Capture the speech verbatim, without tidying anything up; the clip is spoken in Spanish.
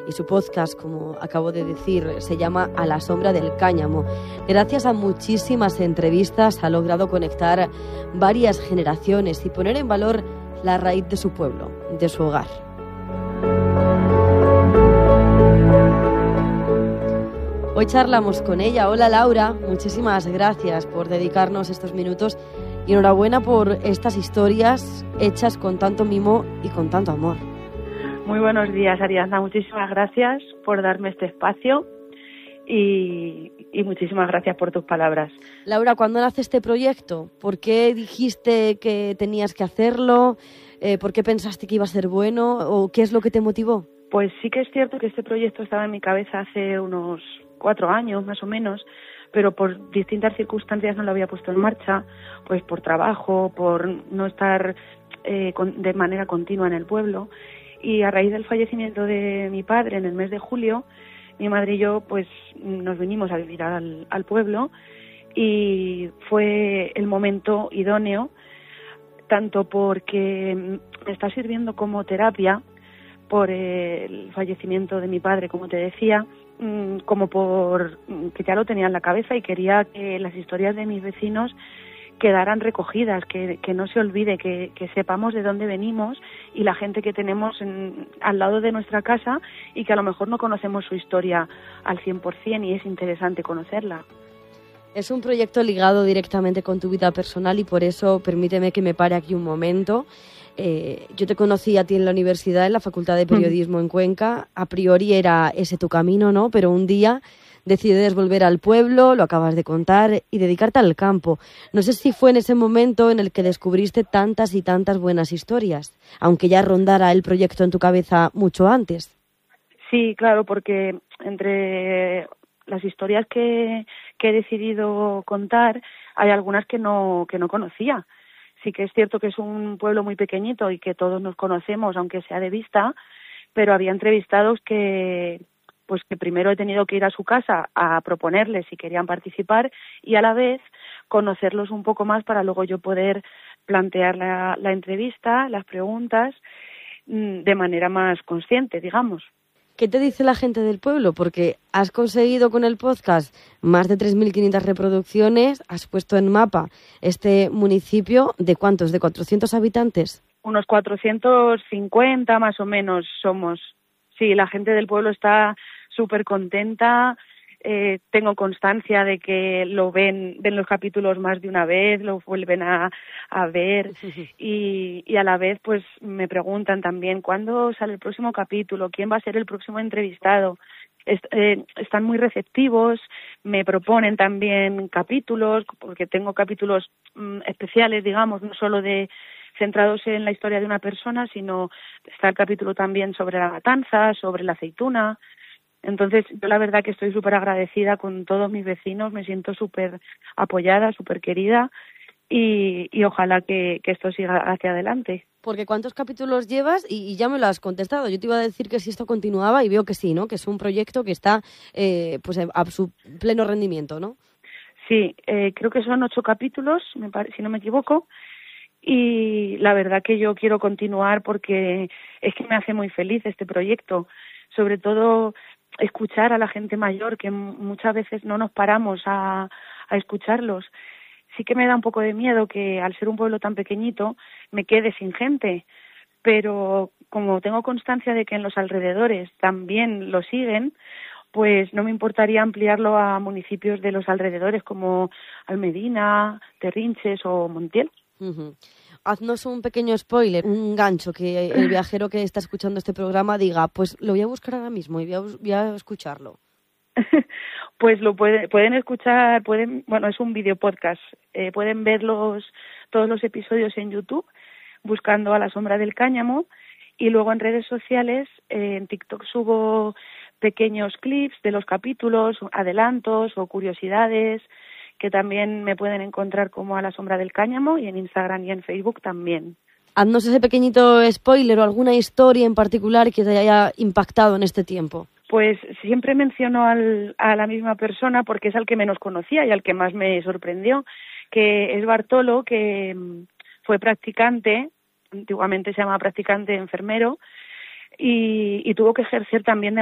y su podcast, como acabo de decir, se llama A la sombra del cáñamo. Gracias a muchísimas entrevistas ha logrado conectar varias generaciones y poner en valor la raíz de su pueblo, de su hogar. Hoy charlamos con ella. Hola Laura, muchísimas gracias por dedicarnos estos minutos y enhorabuena por estas historias hechas con tanto mimo y con tanto amor. Muy buenos días, Ariadna. Muchísimas gracias por darme este espacio y, y muchísimas gracias por tus palabras. Laura, ¿cuándo nace este proyecto? ¿Por qué dijiste que tenías que hacerlo? Eh, ¿Por qué pensaste que iba a ser bueno? ¿O qué es lo que te motivó? Pues sí que es cierto que este proyecto estaba en mi cabeza hace unos cuatro años más o menos, pero por distintas circunstancias no lo había puesto en marcha, pues por trabajo, por no estar eh, con, de manera continua en el pueblo. Y a raíz del fallecimiento de mi padre en el mes de julio, mi madre y yo pues nos vinimos a vivir al, al pueblo y fue el momento idóneo, tanto porque me está sirviendo como terapia por el fallecimiento de mi padre, como te decía, como por que ya lo tenía en la cabeza y quería que las historias de mis vecinos quedaran recogidas, que, que no se olvide, que, que sepamos de dónde venimos y la gente que tenemos en, al lado de nuestra casa y que a lo mejor no conocemos su historia al cien por ciento y es interesante conocerla. Es un proyecto ligado directamente con tu vida personal y por eso permíteme que me pare aquí un momento. Eh, yo te conocí a ti en la universidad, en la Facultad de Periodismo en Cuenca. A priori era ese tu camino, ¿no? Pero un día decides volver al pueblo, lo acabas de contar, y dedicarte al campo. No sé si fue en ese momento en el que descubriste tantas y tantas buenas historias, aunque ya rondara el proyecto en tu cabeza mucho antes. Sí, claro, porque entre las historias que, que he decidido contar hay algunas que no, que no conocía. Sí que es cierto que es un pueblo muy pequeñito y que todos nos conocemos, aunque sea de vista, pero había entrevistados que, pues que primero he tenido que ir a su casa a proponerles si querían participar y a la vez conocerlos un poco más para luego yo poder plantear la, la entrevista, las preguntas, de manera más consciente, digamos. ¿Qué te dice la gente del pueblo? Porque has conseguido con el podcast más de tres mil quinientas reproducciones, has puesto en mapa este municipio. ¿De cuántos? ¿De cuatrocientos habitantes? Unos cuatrocientos cincuenta más o menos somos. Sí, la gente del pueblo está súper contenta. Eh, tengo constancia de que lo ven, ven los capítulos más de una vez, lo vuelven a, a ver y, y a la vez pues me preguntan también cuándo sale el próximo capítulo, quién va a ser el próximo entrevistado. Est- eh, están muy receptivos, me proponen también capítulos, porque tengo capítulos mm, especiales, digamos, no solo de centrados en la historia de una persona, sino está el capítulo también sobre la matanza, sobre la aceituna. Entonces, yo la verdad que estoy súper agradecida con todos mis vecinos, me siento súper apoyada, súper querida y, y ojalá que, que esto siga hacia adelante. Porque ¿cuántos capítulos llevas? Y, y ya me lo has contestado. Yo te iba a decir que si esto continuaba y veo que sí, ¿no? Que es un proyecto que está eh, pues a su pleno rendimiento, ¿no? Sí, eh, creo que son ocho capítulos, me pare, si no me equivoco. Y la verdad que yo quiero continuar porque es que me hace muy feliz este proyecto. Sobre todo escuchar a la gente mayor, que muchas veces no nos paramos a, a escucharlos. Sí que me da un poco de miedo que al ser un pueblo tan pequeñito me quede sin gente, pero como tengo constancia de que en los alrededores también lo siguen, pues no me importaría ampliarlo a municipios de los alrededores como Almedina, Terrinches o Montiel. Uh-huh. Haznos un pequeño spoiler, un gancho, que el viajero que está escuchando este programa diga, pues lo voy a buscar ahora mismo y voy a, voy a escucharlo. Pues lo puede, pueden escuchar, pueden, bueno, es un video podcast, eh, pueden ver los, todos los episodios en YouTube buscando A la sombra del cáñamo y luego en redes sociales, eh, en TikTok subo pequeños clips de los capítulos, adelantos o curiosidades que también me pueden encontrar como A la sombra del cáñamo y en Instagram y en Facebook también. Haznos ese pequeñito spoiler o alguna historia en particular que te haya impactado en este tiempo. Pues siempre menciono al, a la misma persona porque es al que menos conocía y al que más me sorprendió, que es Bartolo, que fue practicante, antiguamente se llamaba practicante enfermero, y, y tuvo que ejercer también de